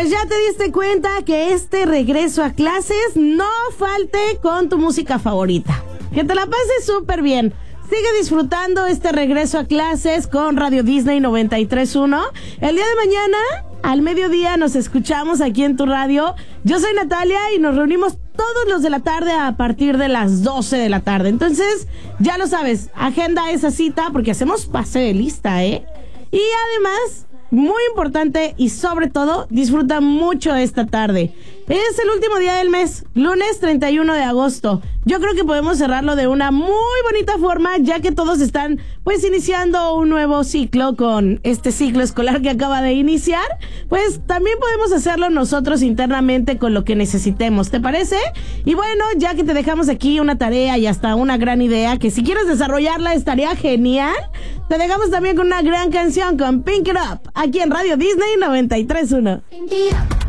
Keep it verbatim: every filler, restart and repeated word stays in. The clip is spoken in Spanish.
Pues ya te diste cuenta que este regreso a clases no falte con tu música favorita. Que te la pases súper bien. Sigue disfrutando este regreso a clases con Radio Disney noventa y tres punto uno. El día de mañana, al mediodía, nos escuchamos aquí en tu radio. Yo soy Natalia y nos reunimos todos los de la tarde a partir de las doce de la tarde. Entonces, ya lo sabes, agenda esa cita porque hacemos pase de lista, ¿eh? Y además, muy importante y sobre todo, disfruta mucho esta tarde. Es el último día del mes, lunes treinta y uno de agosto. Yo creo que podemos cerrarlo de una muy bonita forma, ya que todos están pues iniciando un nuevo ciclo con este ciclo escolar que acaba de iniciar. Pues también podemos hacerlo nosotros internamente con lo que necesitemos, ¿te parece? Y bueno, ya que te dejamos aquí una tarea y hasta una gran idea, que si quieres desarrollarla estaría genial, te dejamos también con una gran canción con Pink It Up, aquí en Radio Disney noventa y tres punto uno.